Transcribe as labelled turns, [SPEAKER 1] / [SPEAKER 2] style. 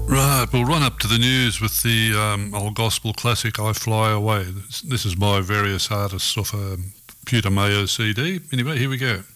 [SPEAKER 1] Right, we'll run up to the news with the old gospel classic I Fly Away. This is by various artists off a Peter Mayo CD. Anyway, here we go.